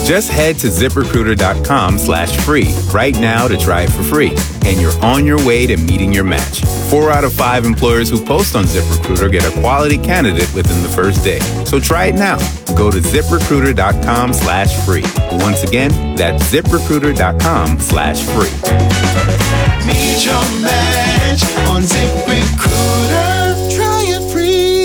Just head to ZipRecruiter.com/free right now to try it for free. And you're on your way to meeting your match. 4 out of 5 employers who post on ZipRecruiter get a quality candidate within the first day. So try it now. Go to ZipRecruiter.com/free. Once again, that's ZipRecruiter.com/free. Meet your match on ZipRecruiter. Try it free.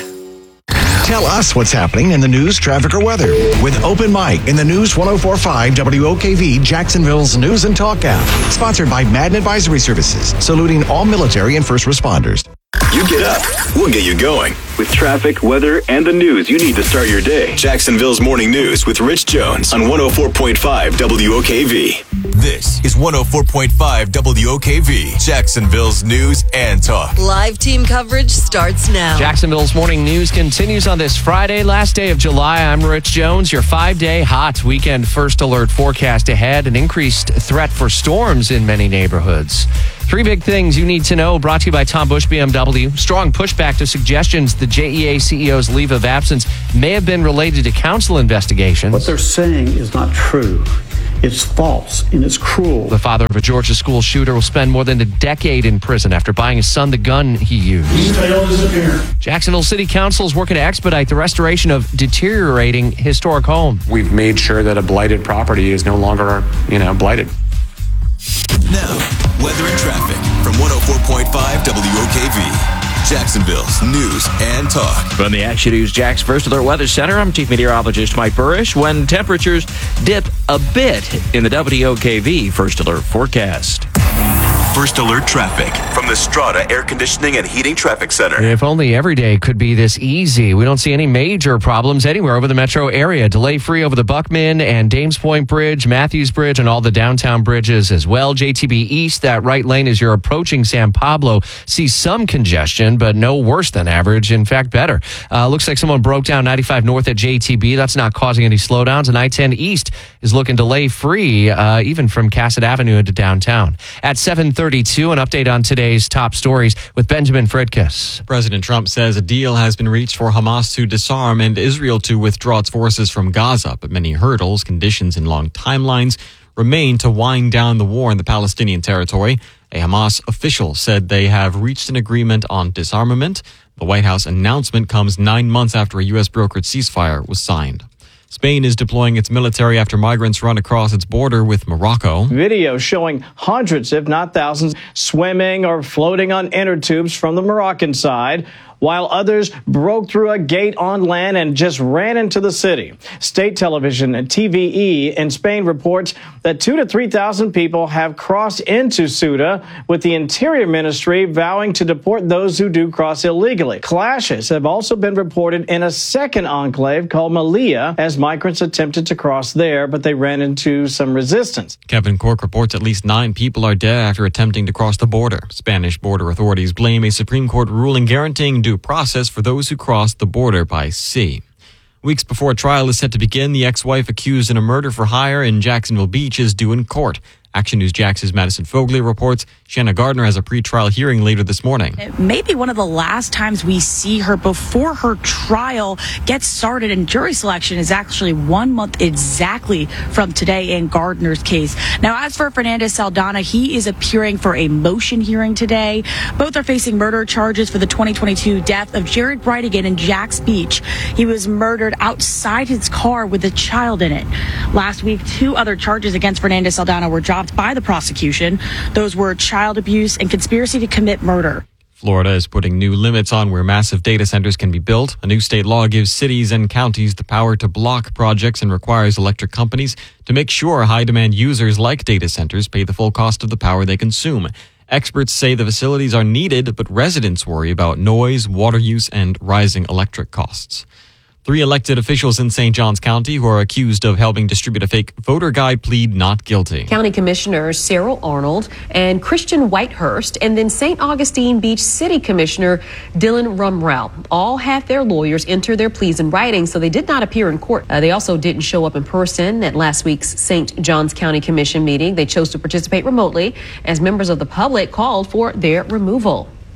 Tell us what's happening in the news, traffic, or weather with Open Mic in the News 104.5 WOKV Jacksonville's News and Talk app. Sponsored by Madden Advisory Services, saluting all military and first responders. You get up, we'll get you going. With traffic, weather, and the news you need to start your day. Jacksonville's Morning News with Rich Jones on 104.5 WOKV. This is 104.5 WOKV, Jacksonville's News and Talk. Live team coverage starts now. Jacksonville's Morning News continues on this Friday, last day of July. I'm Rich Jones. Your 5-day hot weekend first alert forecast ahead. An increased threat for storms in many neighborhoods. 3 big things you need to know, brought to you by Tom Bush BMW. Strong pushback to suggestions the JEA CEO's leave of absence may have been related to council investigations. What they're saying is not true. It's false and it's cruel. The father of a Georgia school shooter will spend more than a decade in prison after buying his son the gun he used. He's failed as a parent. Jacksonville City Council is working to expedite the restoration of deteriorating historic homes. We've made sure that a blighted property is no longer, blighted. Now, weather and traffic from 104.5 WOKV. Jacksonville's News and Talk. From the Action News Jax First Alert Weather Center, I'm Chief Meteorologist Mike Burrish. When temperatures dip a bit in the WOKV First Alert forecast. First Alert traffic from the Strata Air Conditioning and Heating Traffic Center. If only every day could be this easy. We don't see any major problems anywhere over the metro area. Delay-free over the Buckman and Dames Point Bridge, Matthews Bridge, and all the downtown bridges as well. JTB East, that right lane as you're approaching San Pablo, sees some congestion, but no worse than average. In fact, better. Looks like someone broke down 95 North at JTB. That's not causing any slowdowns. And I-10 East is looking delay-free, even from Cassett Avenue into downtown. At 7:32, an update on today's top stories with Benjamin Fridkes. President Trump says a deal has been reached for Hamas to disarm and Israel to withdraw its forces from Gaza, but many hurdles, conditions, and long timelines remain to wind down the war in the Palestinian territory. A Hamas official said they have reached an agreement on disarmament. The White House announcement comes 9 months after a U.S. brokered ceasefire was signed. Spain is deploying its military after migrants run across its border with Morocco. Video showing hundreds, if not thousands, swimming or floating on inner tubes from the Moroccan side, while others broke through a gate on land and just ran into the city. State television TVE in Spain reports that 2,000 to 3,000 people have crossed into Ceuta, with the Interior Ministry vowing to deport those who do cross illegally. Clashes have also been reported in a second enclave called Melilla as migrants attempted to cross there, but they ran into some resistance. Kevin Cork reports at least 9 people are dead after attempting to cross the border. Spanish border authorities blame a Supreme Court ruling guaranteeing due process for those who cross the border by sea. Weeks before a trial is set to begin, the ex-wife accused in a murder for hire in Jacksonville Beach is due in court. Action News Jax's Madison Fogley reports Shanna Gardner has a pretrial hearing later this morning. It may be one of the last times we see her before her trial gets started, and jury selection is actually 1 month exactly from today in Gardner's case. Now, as for Fernandez Saldana, he is appearing for a motion hearing today. Both are facing murder charges for the 2022 death of Jared Brightigan in Jax Beach. He was murdered outside his car with a child in it. Last week, 2 other charges against Fernandez Saldana were dropped by the prosecution. Those were child abuse and conspiracy to commit murder. Florida is putting new limits on where massive data centers can be built. A new state law gives cities and counties the power to block projects and requires electric companies to make sure high-demand users like data centers pay the full cost of the power they consume. Experts say the facilities are needed, but residents worry about noise, water use, and rising electric costs. 3 elected officials in St. Johns County who are accused of helping distribute a fake voter guide plead not guilty. County Commissioner Cyril Arnold and Christian Whitehurst, and then St. Augustine Beach City Commissioner Dylan Rumrell all had their lawyers enter their pleas in writing, so they did not appear in court. They also didn't show up in person at last week's St. Johns County Commission meeting. They chose to participate remotely as members of the public called for their removal.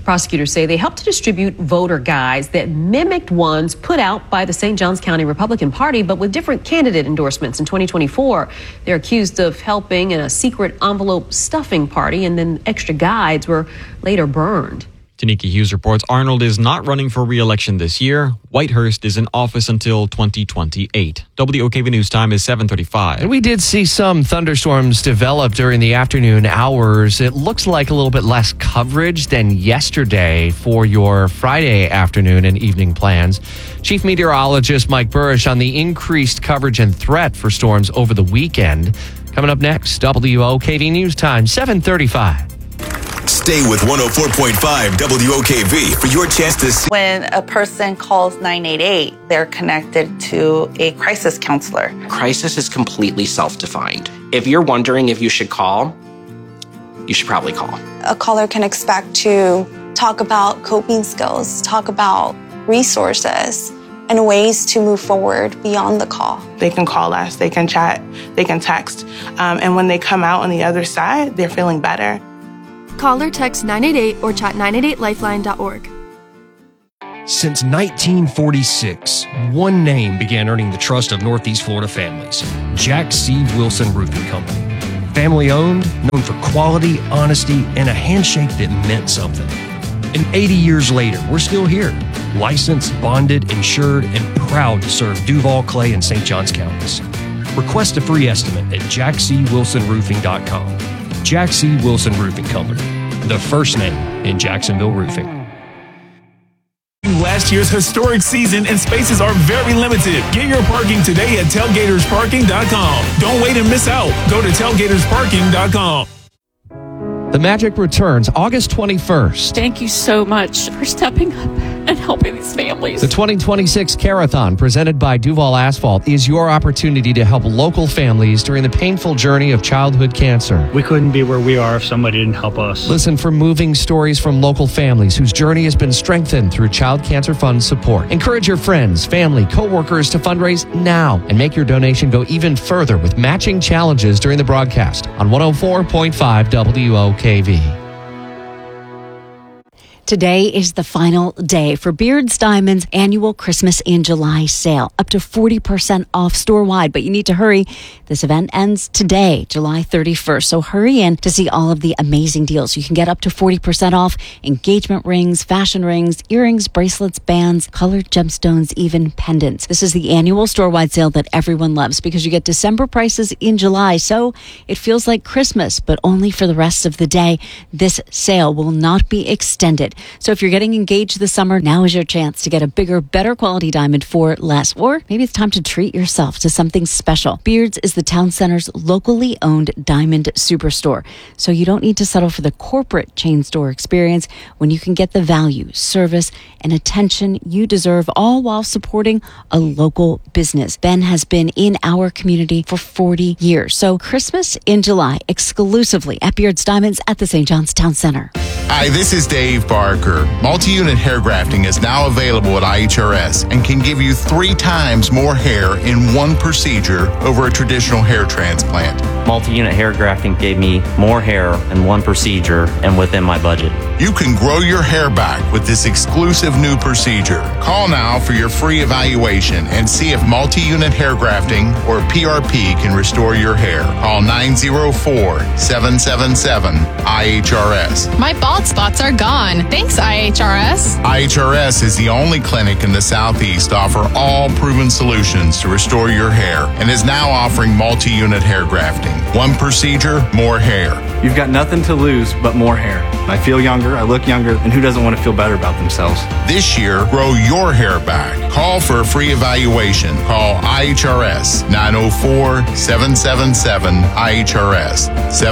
Prosecutors say they helped to distribute voter guides that mimicked ones put out by the St. Johns County Republican Party, but with different candidate endorsements in 2024. They're accused of helping in a secret envelope stuffing party, and then extra guides were later burned. Tanika Hughes reports Arnold is not running for re-election this year. Whitehurst is in office until 2028. WOKV News time is 7:35. And we did see some thunderstorms develop during the afternoon hours. It looks like a little bit less coverage than yesterday for your Friday afternoon and evening plans. Chief Meteorologist Mike Burrish on the increased coverage and threat for storms over the weekend. Coming up next, WOKV News time, 7:35. Stay with 104.5 WOKV for your chance to... When a person calls 988, they're connected to a crisis counselor. Crisis is completely self-defined. If you're wondering if you should call, you should probably call. A caller can expect to talk about coping skills, talk about resources, and ways to move forward beyond the call. They can call us, they can chat, they can text, and when they come out on the other side, they're feeling better. Call or text 988 or chat 988lifeline.org. Since 1946, one name began earning the trust of Northeast Florida families: Jack C. Wilson Roofing Company. Family owned, known for quality, honesty, and a handshake that meant something. And 80 years later, we're still here, licensed, bonded, insured, and proud to serve Duval, Clay, and St. Johns counties. Request a free estimate at jackcwilsonroofing.com. Jack C. Wilson Roofing Company, the first name in Jacksonville roofing. Last year's historic season and spaces are very limited. Get your parking today at tailgatorsparking.com. Don't wait and miss out. Go to tailgatorsparking.com. The Magic returns August 21st. Thank you so much for stepping up and helping these families. The 2026 Carathon, presented by Duval Asphalt, is your opportunity to help local families during the painful journey of childhood cancer. We couldn't be where we are if somebody didn't help us. Listen for moving stories from local families whose journey has been strengthened through Child Cancer Fund support. Encourage your friends, family, co-workers to fundraise now and make your donation go even further with matching challenges during the broadcast on 104.5 WOKV. Today is the final day for Beards Diamond's annual Christmas in July sale. Up to 40% off store-wide, but you need to hurry. This event ends today, July 31st, so hurry in to see all of the amazing deals. You can get up to 40% off engagement rings, fashion rings, earrings, bracelets, bands, colored gemstones, even pendants. This is the annual store-wide sale that everyone loves because you get December prices in July, so it feels like Christmas, but only for the rest of the day. This sale will not be extended. So if you're getting engaged this summer, now is your chance to get a bigger, better quality diamond for less. Or maybe it's time to treat yourself to something special. Beards is the town center's locally owned diamond superstore. So you don't need to settle for the corporate chain store experience when you can get the value, service, and attention you deserve, all while supporting a local business. Ben has been in our community for 40 years. So Christmas in July, exclusively at Beards Diamonds at the St. John's Town Center. Hi, this is Dave Barker. Multi-unit hair grafting is now available at IHRS and can give you 3 times more hair in one procedure over a traditional hair transplant. Multi-unit hair grafting gave me more hair in one procedure and within my budget. You can grow your hair back with this exclusive new procedure. Call now for your free evaluation and see if multi-unit hair grafting or PRP can restore your hair. Call 904-777-IHRS. My bald spots are gone. Thanks, IHRS. IHRS is the only clinic in the Southeast to offer all proven solutions to restore your hair and is now offering multi-unit hair grafting. One procedure, more hair. You've got nothing to lose but more hair. I feel younger, I look younger, and who doesn't want to feel better about themselves? This year, grow your hair back. Call for a free evaluation. Call IHRS 904-777-IHRS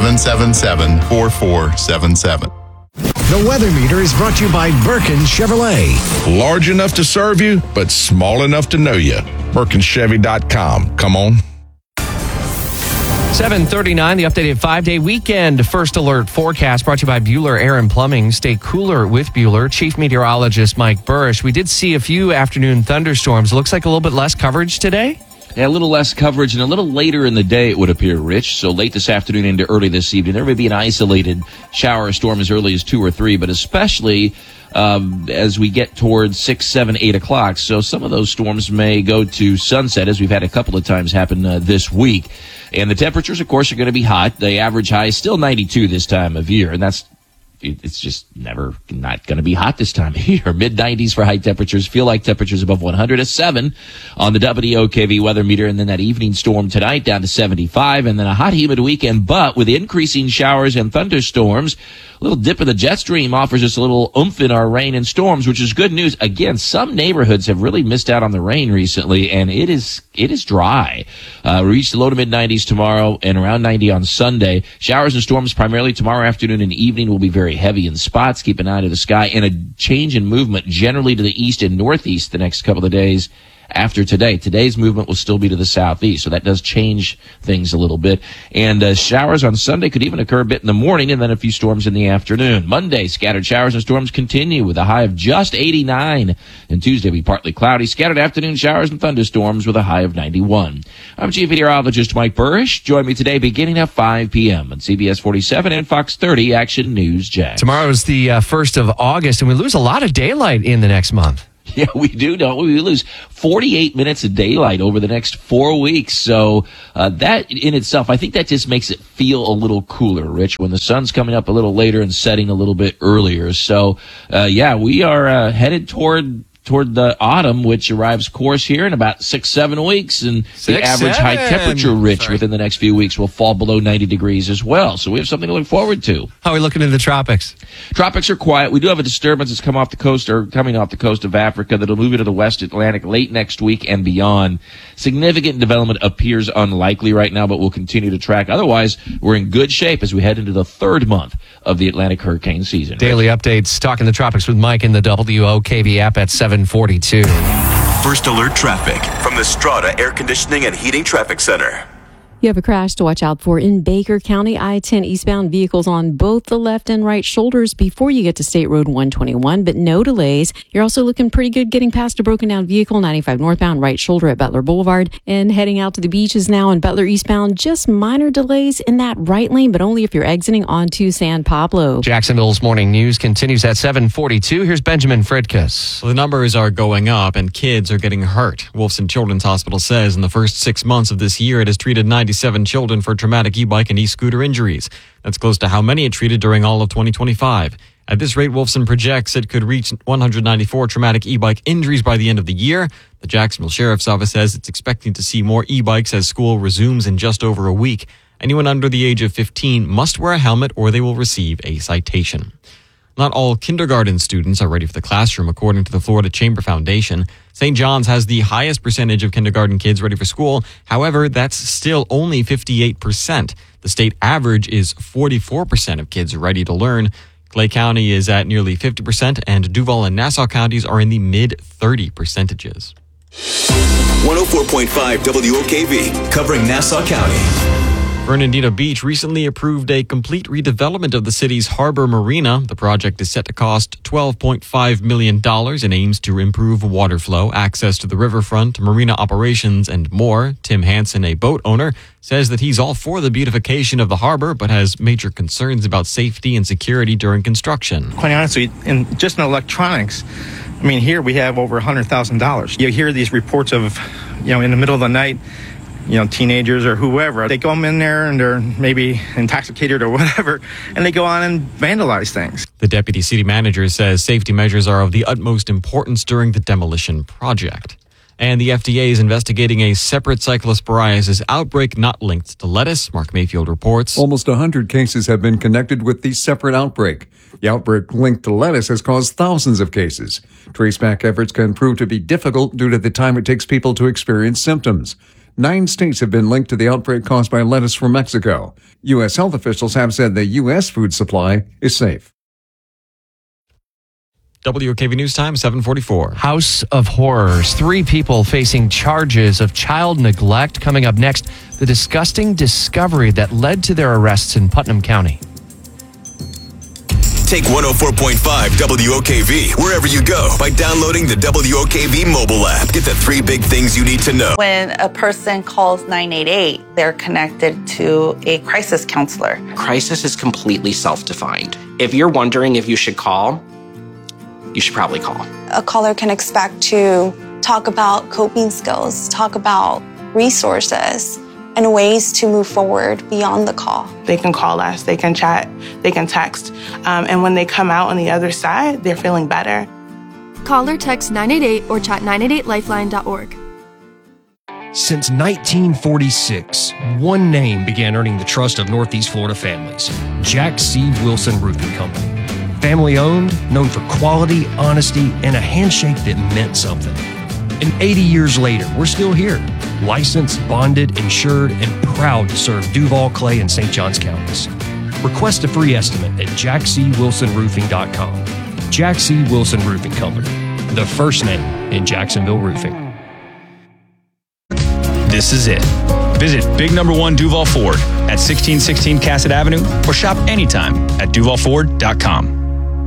777-4477. The weather meter is brought to you by Birkin Chevrolet. Large enough to serve you, but small enough to know you. BirkinChevy.com. Come on. 7:39, the updated 5-day weekend first alert forecast brought to you by Bueller Air and Plumbing. Stay cooler with Bueller. Chief Meteorologist Mike Burrish. We did see a few afternoon thunderstorms. Looks like a little bit less coverage today. Yeah, a little less coverage and a little later in the day, it would appear, Rich. So late this afternoon into early this evening. There may be an isolated shower or storm as early as 2 or 3, but especially as we get towards 6, 7, 8 o'clock. So some of those storms may go to sunset, as we've had a couple of times happen this week. And the temperatures, of course, are going to be hot. The average high is still 92 this time of year, and it's just never not going to be hot this time of year. Mid-90s for high temperatures. Feel like temperatures above 100 at 7 on the WOKV weather meter. And then that evening storm tonight down to 75. And then a hot, humid weekend. But with increasing showers and thunderstorms, a little dip of the jet stream offers us a little oomph in our rain and storms, which is good news. Again, some neighborhoods have really missed out on the rain recently, and it is dry. We reach the low to mid-90s tomorrow and around 90 on Sunday. Showers and storms primarily tomorrow afternoon and evening will be very heavy in spots. Keep an eye to the sky, and a change in movement generally to the east and northeast the next couple of days after today. Today's movement will still be to the southeast, so that does change things a little bit. And showers on Sunday could even occur a bit in the morning and then a few storms in the afternoon. Monday, scattered showers and storms continue with a high of just 89. And Tuesday will be partly cloudy, scattered afternoon showers and thunderstorms with a high of 91. I'm Chief Meteorologist Mike Burrish. Join me today beginning at 5 p.m. on CBS 47 and Fox 30 Action News Jax. Tomorrow is the 1st of August, and we lose a lot of daylight in the next month. Yeah, we do, don't we? We lose 48 minutes of daylight over the next 4 weeks. So that in itself, I think that just makes it feel a little cooler, Rich, when the sun's coming up a little later and setting a little bit earlier. So, we are headed toward the autumn, which arrives course here in about 6-7 weeks, and the average high temperature, Rich, within the next few weeks will fall below 90 degrees as well. So we have something to look forward to. How are we looking in the tropics? Tropics are quiet. We do have a disturbance that's coming off the coast of Africa that'll move into the West Atlantic late next week and beyond. Significant development appears unlikely right now, but we'll continue to track. Otherwise, we're in good shape as we head into the third month of the Atlantic hurricane season. Daily updates, talking the tropics with Mike in the WOKV app at 7:42. First alert traffic from the Strata Air Conditioning and Heating Traffic Center. You have a crash to watch out for in Baker County. I-10 eastbound vehicles on both the left and right shoulders before you get to State Road 121, but no delays. You're also looking pretty good getting past a broken down vehicle, 95 northbound, right shoulder at Butler Boulevard. And heading out to the beaches now in Butler eastbound, just minor delays in that right lane, but only if you're exiting onto San Pablo. Jacksonville's morning news continues at 7:42. Here's Benjamin Fridkus. Well, the numbers are going up and kids are getting hurt. Wolfson Children's Hospital says in the first 6 months of this year, it has treated 97 children for traumatic e-bike and e-scooter injuries. That's close to how many it treated during all of 2025. At this rate, Wolfson projects it could reach 194 traumatic e-bike injuries by the end of the year. The Jacksonville Sheriff's Office says it's expecting to see more e-bikes as school resumes in just over a week. Anyone under the age of 15 must wear a helmet or they will receive a citation. Not all kindergarten students are ready for the classroom, according to the Florida Chamber Foundation. St. John's has the highest percentage of kindergarten kids ready for school. However, that's still only 58%. The state average is 44% of kids ready to learn. Clay County is at nearly 50%, and Duval and Nassau counties are in the mid-30 percentages. 104.5 WOKV, covering Nassau County. Fernandina Beach recently approved a complete redevelopment of the city's harbor marina. The project is set to cost $12.5 million and aims to improve water flow, access to the riverfront, marina operations, and more. Tim Hansen, a boat owner, says that he's all for the beautification of the harbor, but has major concerns about safety and security during construction. Quite honestly, just in electronics, I mean, here we have over $100,000. You hear these reports of, in the middle of the night, teenagers or whoever, they come in there and they're maybe intoxicated or whatever, and they go on and vandalize things. The deputy city manager says safety measures are of the utmost importance during the demolition project. And the FDA is investigating a separate cyclosporiasis outbreak not linked to lettuce. Mark Mayfield reports. Almost 100 cases have been connected with the separate outbreak. The outbreak linked to lettuce has caused thousands of cases. Traceback efforts can prove to be difficult due to the time it takes people to experience symptoms. 9 states have been linked to the outbreak caused by lettuce from Mexico. U.S. health officials have said the U.S. food supply is safe. WOKV News Time, 7:44. House of Horrors. 3 people facing charges of child neglect. Coming up next, the disgusting discovery that led to their arrests in Putnam County. Take 104.5 WOKV wherever you go by downloading the WOKV mobile app. Get the 3 big things you need to know. When a person calls 988, they're connected to a crisis counselor. Crisis is completely self-defined. If you're wondering if you should call, you should probably call. A caller can expect to talk about coping skills, talk about resources, and ways to move forward beyond the call. They can call us, they can chat, they can text, and when they come out on the other side, they're feeling better. Call or text 988 or chat 988lifeline.org. Since 1946, one name began earning the trust of Northeast Florida families: Jack C. Wilson Roofing Company. Family owned, known for quality, honesty, and a handshake that meant something. And 80 years later, we're still here, licensed, bonded, insured, and proud to serve Duval, Clay, and St. Johns counties. Request a free estimate at jackcwilsonroofing.com. Jack C. Wilson Roofing Company, the first name in Jacksonville roofing. This is it. Visit Big Number 1 Duval Ford at 1616 Cassett Avenue or shop anytime at duvalford.com.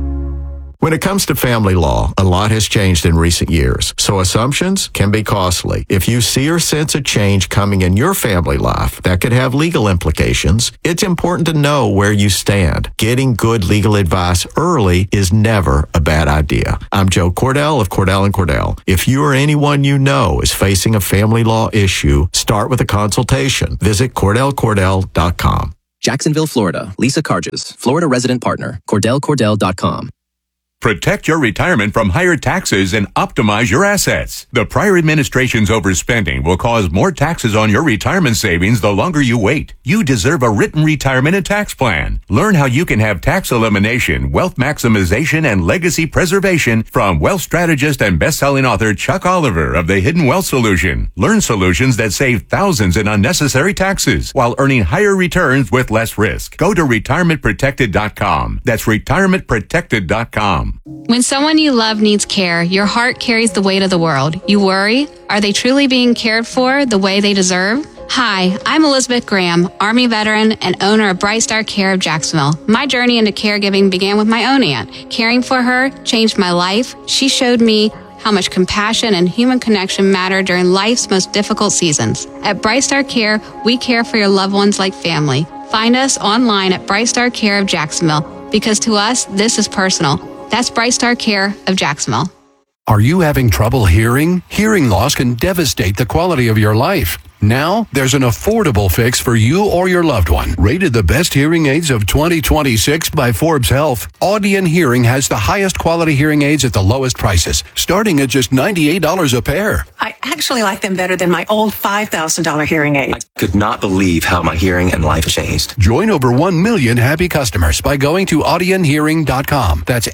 When it comes to family law, a lot has changed in recent years, so assumptions can be costly. If you see or sense a change coming in your family life that could have legal implications, it's important to know where you stand. Getting good legal advice early is never a bad idea. I'm Joe Cordell of Cordell & Cordell. If you or anyone you know is facing a family law issue, start with a consultation. Visit CordellCordell.com. Jacksonville, Florida. Lisa Carges, Florida resident partner. CordellCordell.com. Protect your retirement from higher taxes and optimize your assets. The prior administration's overspending will cause more taxes on your retirement savings the longer you wait. You deserve a written retirement and tax plan. Learn how you can have tax elimination, wealth maximization, and legacy preservation from wealth strategist and best-selling author Chuck Oliver of The Hidden Wealth Solution. Learn solutions that save thousands in unnecessary taxes while earning higher returns with less risk. Go to retirementprotected.com. That's retirementprotected.com. When someone you love needs care, your heart carries the weight of the world. You worry, are they truly being cared for the way they deserve? Hi, I'm Elizabeth Graham, Army veteran and owner of Bright Star Care of Jacksonville. My journey into caregiving began with my own aunt. Caring for her changed my life. She showed me how much compassion and human connection matter during life's most difficult seasons. At Bright Star Care, we care for your loved ones like family. Find us online at Bright Star Care of Jacksonville, because to us, this is personal. That's Bright Star Care of Jacksonville. Are you having trouble hearing? Hearing loss can devastate the quality of your life. Now, there's an affordable fix for you or your loved one. Rated the best hearing aids of 2026 by Forbes Health, Audion Hearing has the highest quality hearing aids at the lowest prices, starting at just $98 a pair. I actually like them better than my old $5,000 hearing aid. I could not believe how my hearing and life changed. Join over 1 million happy customers by going to audionhearing.com. That's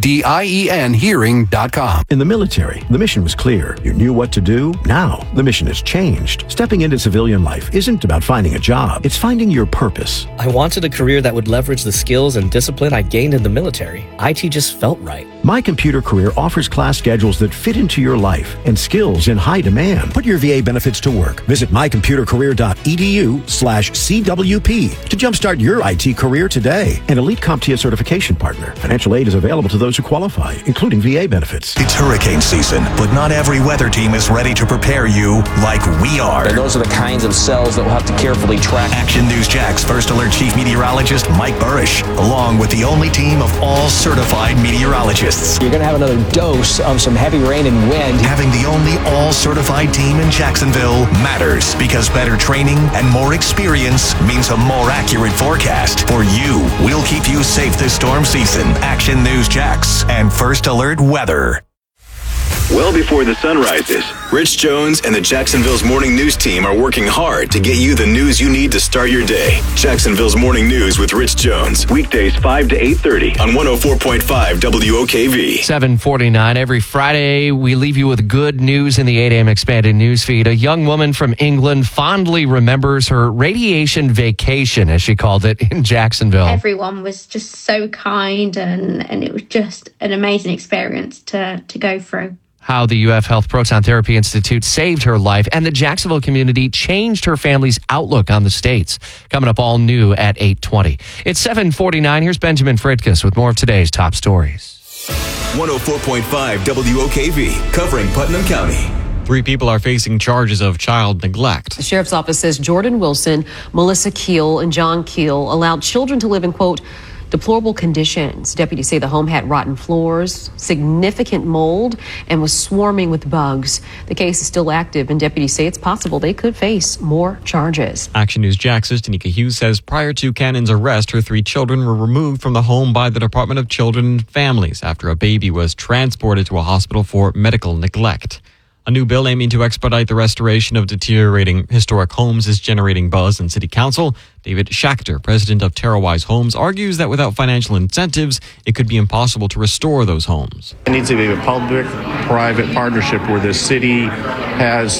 AUDIEN hearing.com. In the military, the mission was clear. You knew what to do. Now, the mission has changed. Stepping into civilian life isn't about finding a job. It's finding your purpose. I wanted a career that would leverage the skills and discipline I gained in the military. IT just felt right. My Computer Career offers class schedules that fit into your life and skills in high demand. Put your VA benefits to work. Visit mycomputercareer.edu/CWP to jumpstart your IT career today. An elite CompTIA certification partner. Financial aid is available to those who qualify, including VA benefits. It's hurricane season, but not every weather team is ready to prepare you like we are. And those are the kinds of cells that we'll have to carefully track. Action News Jack's First Alert Chief Meteorologist Mike Burrish, along with the only team of all certified meteorologists. You're going to have another dose of some heavy rain and wind. Having the only all-certified team in Jacksonville matters, because better training and more experience means a more accurate forecast for you. We'll keep you safe this storm season. Action News Jax and First Alert Weather. Well before the sun rises, Rich Jones and the Jacksonville's Morning News team are working hard to get you the news you need to start your day. Jacksonville's Morning News with Rich Jones. Weekdays 5 to 8:30 on 104.5 WOKV. 7:49 every Friday. We leave you with good news in the 8 a.m. expanded news feed. A young woman from England fondly remembers her radiation vacation, as she called it, in Jacksonville. Everyone was just so kind, and it was just an amazing experience to go through. how the UF Health Proton Therapy Institute saved her life and the Jacksonville community changed her family's outlook on the states. Coming up all new at 8:20. It's 7:49. Here's Benjamin Fridkus with more of today's top stories. 104.5 WOKV, covering Putnam County. 3 people are facing charges of child neglect. The sheriff's office says Jordan Wilson, Melissa Keel, and John Keel allowed children to live in, quote, deplorable conditions. Deputies say the home had rotten floors, significant mold, and was swarming with bugs. The case is still active, and deputies say it's possible they could face more charges. Action News Jax's Tanika Hughes says prior to Cannon's arrest, her 3 children were removed from the home by the Department of Children and Families after a baby was transported to a hospital for medical neglect. A new bill aiming to expedite the restoration of deteriorating historic homes is generating buzz in City Council. David Schachter, president of Terrawise Homes, argues that without financial incentives, it could be impossible to restore those homes. It needs to be a public-private partnership where the city has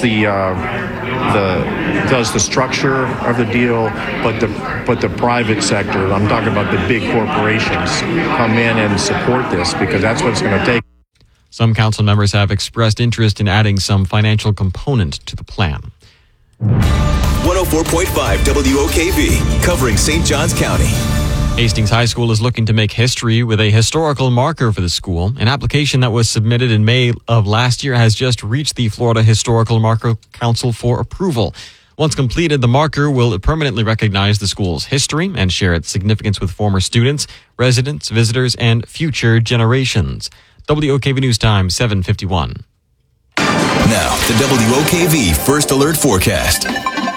does the structure of the deal, but the private sector, I'm talking about the big corporations, come in and support this because that's what it's going to take. Some council members have expressed interest in adding some financial component to the plan. 104.5 WOKV, covering St. Johns County. Hastings High School is looking to make history with a historical marker for the school. An application that was submitted in May of last year has just reached the Florida Historical Marker Council for approval. Once completed, the marker will permanently recognize the school's history and share its significance with former students, residents, visitors, and future generations. WOKV News Time, 7:51. Now, the WOKV First Alert Forecast.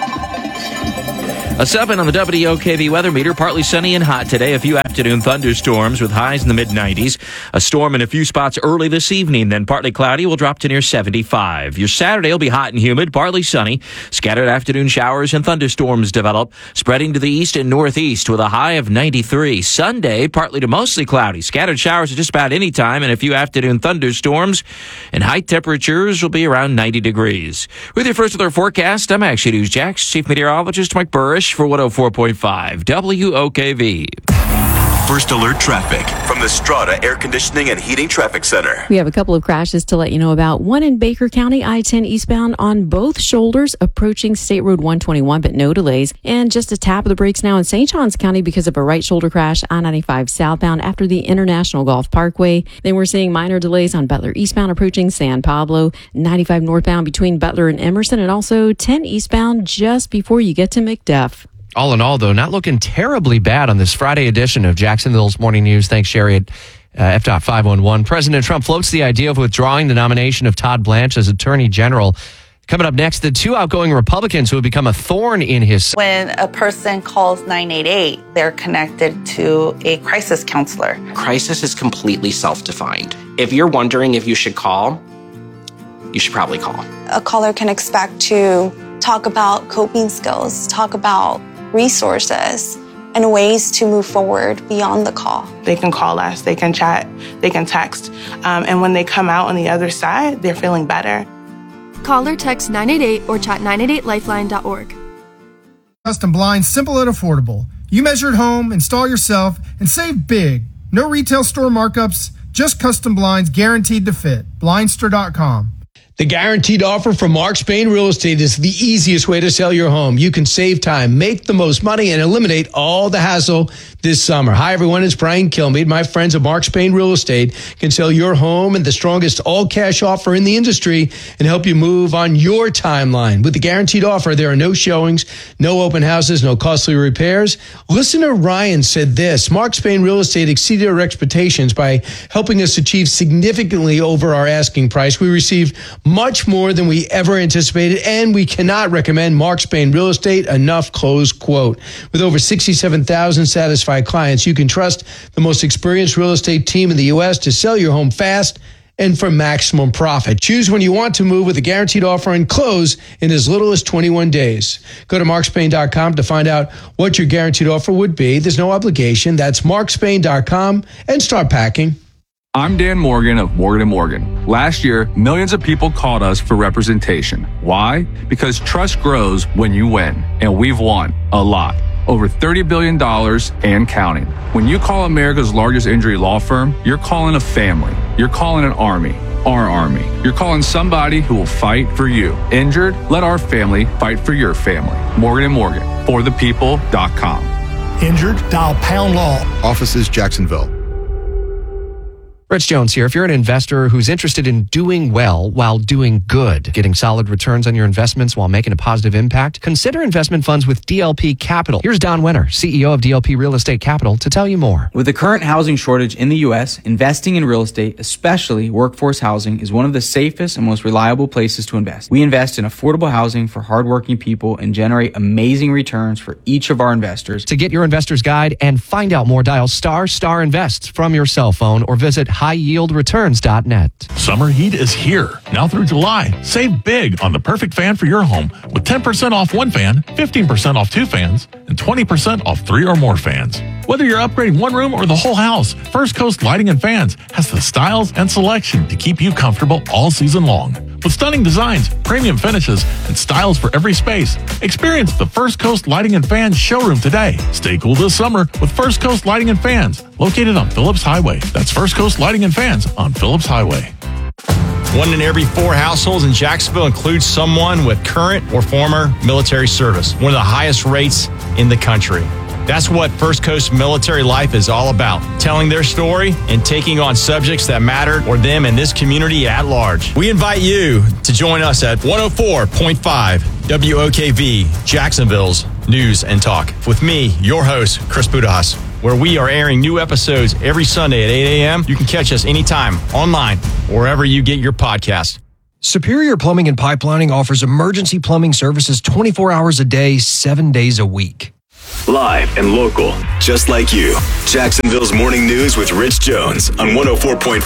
A 7 on the WOKV weather meter. Partly sunny and hot today. A few afternoon thunderstorms with highs in the mid-90s. A storm in a few spots early this evening. Then partly cloudy will drop to near 75. Your Saturday will be hot and humid, partly sunny. Scattered afternoon showers and thunderstorms develop, spreading to the east and northeast with a high of 93. Sunday, partly to mostly cloudy. Scattered showers at just about any time and a few afternoon thunderstorms. And high temperatures will be around 90 degrees. With your First Alert Forecast, I'm Action News Jax Chief Meteorologist Mike Burrish for 104.5 WOKV. First Alert Traffic from the Strata Air Conditioning and Heating Traffic Center. We have a couple of crashes to let you know about. One in Baker County, I-10 eastbound on both shoulders, approaching State Road 121, but no delays. And just a tap of the brakes now in St. Johns County because of a right shoulder crash, I-95 southbound after the International Golf Parkway. Then we're seeing minor delays on Butler eastbound approaching San Pablo, 95 northbound between Butler and Emerson, and also 10 eastbound just before you get to McDuff. All in all, though, not looking terribly bad on this Friday edition of Jacksonville's Morning News. Thanks, Sherry at FDOT 511. President Trump floats the idea of withdrawing the nomination of Todd Blanche as Attorney General. Coming up next, the 2 outgoing Republicans who have become a thorn in his... When a person calls 988, they're connected to a crisis counselor. Crisis is completely self-defined. If you're wondering if you should call, you should probably call. A caller can expect to talk about coping skills, talk about resources and ways to move forward beyond the call. They can call us, they can chat, they can text, and when they come out on the other side, they're feeling better. Call or text 988 or chat 988lifeline.org. Custom Blinds, simple and affordable. You measure at home, install yourself, and save big. No retail store markups, just custom blinds guaranteed to fit. Blindster.com. The guaranteed offer from Mark Spain Real Estate is the easiest way to sell your home. You can save time, make the most money, and eliminate all the hassle this summer. Hi, everyone. It's Brian Kilmeade. My friends at Mark Spain Real Estate can sell your home and the strongest all-cash offer in the industry and help you move on your timeline. With the guaranteed offer, there are no showings, no open houses, no costly repairs. Listener Ryan said this: Mark Spain Real Estate exceeded our expectations by helping us achieve significantly over our asking price. We received much more than we ever anticipated, and we cannot recommend Mark Spain Real Estate enough, close quote. With over 67,000 satisfied clients, you can trust the most experienced real estate team in the U.S. to sell your home fast and for maximum profit. Choose when you want to move with a guaranteed offer and close in as little as 21 days. Go to markspain.com to find out what your guaranteed offer would be. There's no obligation. That's markspain.com and start packing. I'm Dan Morgan of Morgan & Morgan. Last year, millions of people called us for representation. Why? Because trust grows when you win, and we've won a lot. Over $30 billion and counting. When you call America's largest injury law firm, you're calling a family. You're calling an army. our army. You're calling somebody who will fight for you. Injured? Let our family fight for your family. Morgan & Morgan, forthepeople.com. Injured? Dial pound law. Offices Jacksonville. Rich Jones here. If you're an investor who's interested in doing well while doing good, getting solid returns on your investments while making a positive impact, consider investment funds with DLP Capital. Here's Don Wenner, CEO of DLP Real Estate Capital, to tell you more. With the current housing shortage in the U.S., investing in real estate, especially workforce housing, is one of the safest and most reliable places to invest. We invest in affordable housing for hardworking people and generate amazing returns for each of our investors. To get your investor's guide and find out more, dial ** Invest from your cell phone or visit highyieldreturns.net. Summer heat is here. Now through July, save big on the perfect fan for your home with 10% off one fan, 15% off two fans, and 20% off 3 or more fans. Whether you're upgrading one room or the whole house, First Coast Lighting and Fans has the styles and selection to keep you comfortable all season long. With stunning designs, premium finishes, and styles for every space, experience the First Coast Lighting and Fans showroom today. Stay cool this summer with First Coast Lighting and Fans, located on Phillips Highway. That's First Coast Lighting and Fans on Phillips Highway. 1 in every 4 households in Jacksonville includes someone with current or former military service, one of the highest rates in the country. That's what First Coast Military Life is all about, telling their story and taking on subjects that matter for them and this community at large. We invite you to join us at 104.5 WOKV, Jacksonville's News and Talk, with me, your host, Chris Budahas, where we are airing new episodes every Sunday at 8 a.m. You can catch us anytime, online, wherever you get your podcast. Superior Plumbing and Pipelining offers emergency plumbing services 24 hours a day, 7 days a week. Live and local, just like you. Jacksonville's Morning News with Rich Jones on 104.5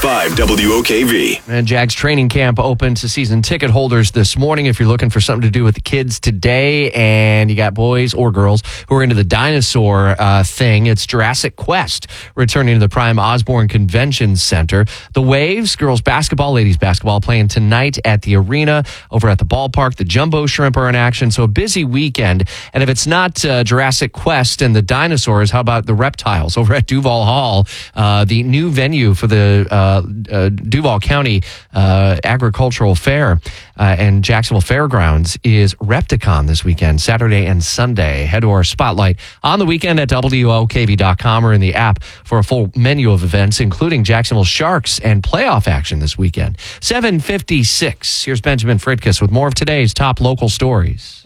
WOKV. And Jags training camp open to season ticket holders this morning. If you're looking for something to do with the kids today and you got boys or girls who are into the dinosaur thing, it's Jurassic Quest returning to the Prime Osborne Convention Center. The Waves, girls basketball, ladies basketball, playing tonight at the arena over at the ballpark. The Jumbo Shrimp are in action, so a busy weekend. And if it's not Jurassic Quest and the dinosaurs, how about the reptiles over at Duval Hall? The new venue for the Duval County Agricultural Fair and Jacksonville Fairgrounds is Repticon this weekend, Saturday and Sunday. Head to our spotlight on the weekend at WOKV.com or in the app for a full menu of events, including Jacksonville Sharks and playoff action this weekend. 7:56. Here's Benjamin Fridkiss with more of today's top local stories.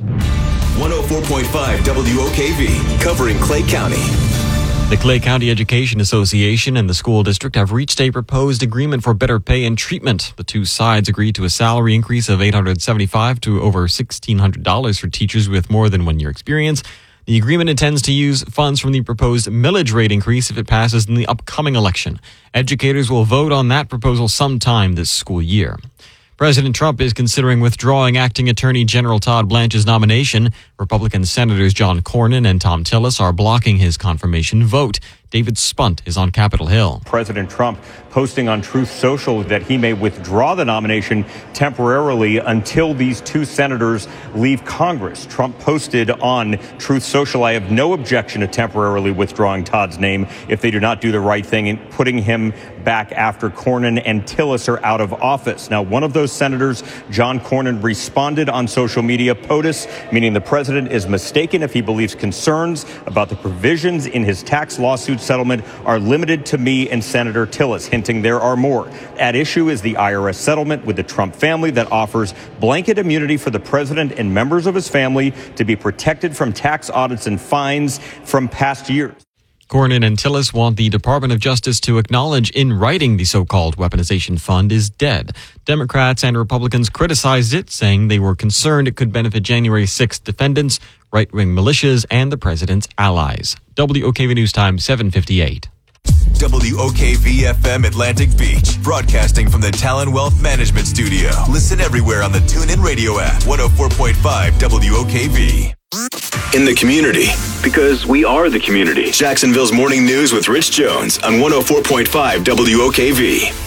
104.5 WOKV, covering Clay County. The Clay County Education Association and the school district have reached a proposed agreement for better pay and treatment. The two sides agreed to a salary increase of $875 to over $1,600 for teachers with more than 1 year experience. The agreement intends to use funds from the proposed millage rate increase if it passes in the upcoming election. Educators will vote on that proposal sometime this school year. President Trump is considering withdrawing acting Attorney General Todd Blanche's nomination. Republican Senators John Cornyn and Tom Tillis are blocking his confirmation vote. David Spunt is on Capitol Hill. President Trump posting on Truth Social that he may withdraw the nomination temporarily until these two senators leave Congress. Trump posted on Truth Social, "I have no objection to temporarily withdrawing Todd's name if they do not do the right thing and putting him back after Cornyn and Tillis are out of office." Now, one of those senators, John Cornyn, responded on social media, POTUS, meaning the president is mistaken if he believes concerns about the provisions in his tax lawsuit settlement are limited to me and Senator Tillis, hinting there are more. At issue is the IRS settlement with the Trump family that offers blanket immunity for the president and members of his family to be protected from tax audits and fines from past years. Cornyn and Tillis want the Department of Justice to acknowledge in writing the so-called weaponization fund is dead. Democrats and Republicans criticized it, saying they were concerned it could benefit January 6th defendants, right-wing militias, and the president's allies. WOKV News Time, 7:58. WOKV-FM Atlantic Beach, broadcasting from the Talon Wealth Management Studio. Listen everywhere on the TuneIn Radio app, 104.5 WOKV. In the community, because we are the community. Jacksonville's Morning News with Rich Jones on 104.5 WOKV.